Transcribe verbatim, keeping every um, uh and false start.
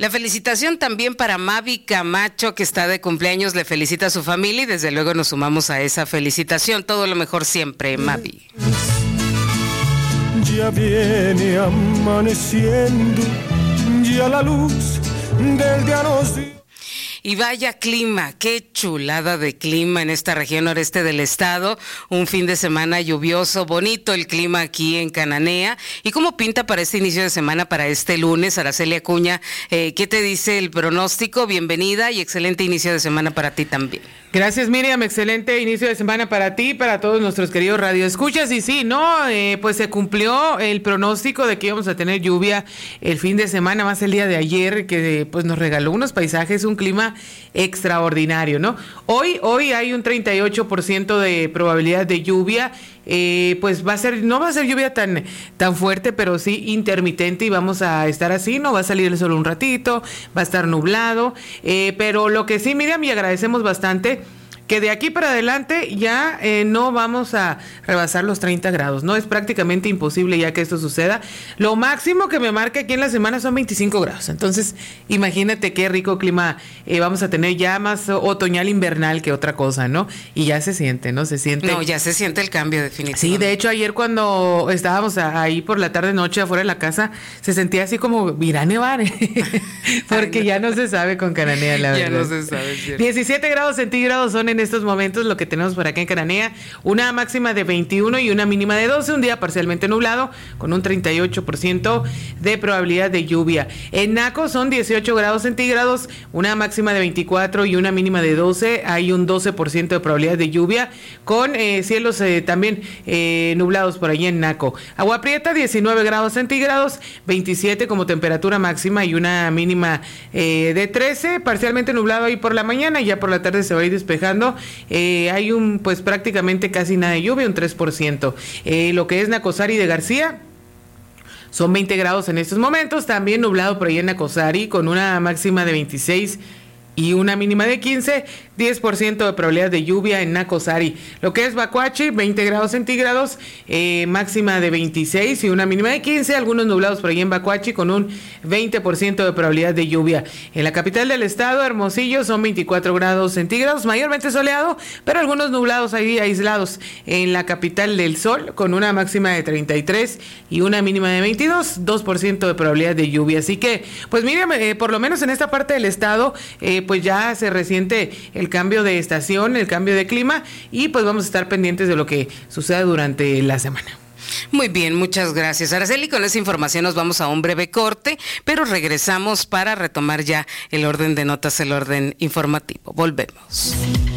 La felicitación también para Mavi Camacho, que está de cumpleaños, le felicita a su familia y desde luego nos sumamos a esa felicitación. Todo lo mejor siempre, Mavi. Ya viene amaneciendo, ya la luz del día nos dio. Y vaya clima, qué chulada de clima en esta región noreste del estado. Un fin de semana lluvioso, bonito el clima aquí en Cananea. ¿Y cómo pinta para este inicio de semana, para este lunes? Araceli Acuña, eh, ¿qué te dice el pronóstico? Bienvenida y excelente inicio de semana para ti también. Gracias, Miriam, excelente inicio de semana para ti y para todos nuestros queridos radioescuchas. Y sí, no, eh, pues se cumplió el pronóstico de que íbamos a tener lluvia el fin de semana, más el día de ayer, que pues nos regaló unos paisajes, un clima extraordinario, ¿no? Hoy, hoy hay un treinta y ocho por ciento de probabilidad de lluvia. Eh, pues va a ser, no va a ser lluvia tan, tan fuerte, pero sí intermitente y vamos a estar así, no va a salir el sol un ratito, va a estar nublado, eh, pero lo que sí, Miriam, y agradecemos bastante, que de aquí para adelante ya eh, no vamos a rebasar los treinta grados, ¿no? Es prácticamente imposible ya que esto suceda. Lo máximo que me marca aquí en la semana son veinticinco grados, entonces imagínate qué rico clima eh, vamos a tener, ya más otoñal invernal que otra cosa, ¿no? Y ya se siente, ¿no? Se siente. No, ya se siente el cambio definitivamente. Sí, de hecho ayer cuando estábamos ahí por la tarde noche afuera de la casa, se sentía así como, irá a nevar, porque Ay, no. ya no se sabe con Cananea, la ya verdad. Ya no se sabe, ¿cierto? diecisiete grados centígrados son en estos momentos lo que tenemos por acá en Cananea, una máxima de veintiuno y una mínima de doce, un día parcialmente nublado con un treinta y ocho por ciento de probabilidad de lluvia. En Naco son dieciocho grados centígrados, una máxima de veinticuatro y una mínima de doce, hay un doce por ciento de probabilidad de lluvia con eh, cielos eh, también eh, nublados por allí en Naco. Agua Prieta diecinueve grados centígrados, veintisiete como temperatura máxima y una mínima eh, de trece, parcialmente nublado ahí por la mañana y ya por la tarde se va a ir despejando. Eh, hay un, pues prácticamente casi nada de lluvia, un tres por ciento. Eh, lo que es Nacosari de García, son veinte grados en estos momentos, también nublado por ahí en Nacosari, con una máxima de veintiséis y una mínima de quince, diez por ciento de probabilidad de lluvia en Nacosari. Lo que es Bacuachi, veinte grados centígrados, eh, máxima de veintiséis y una mínima de quince, algunos nublados por ahí en Bacuachi con un veinte por ciento de probabilidad de lluvia. En la capital del estado, Hermosillo, son veinticuatro grados centígrados, mayormente soleado, pero algunos nublados ahí aislados en la capital del sol con una máxima de treinta y tres y una mínima de veintidós, dos por ciento de probabilidad de lluvia. Así que, pues miren, eh, por lo menos en esta parte del estado, eh, pues ya se resiente el cambio de estación, el cambio de clima y pues vamos a estar pendientes de lo que suceda durante la semana. Muy bien, muchas gracias, Araceli. Con esa información nos vamos a un breve corte, pero regresamos para retomar ya el orden de notas, el orden informativo. Volvemos.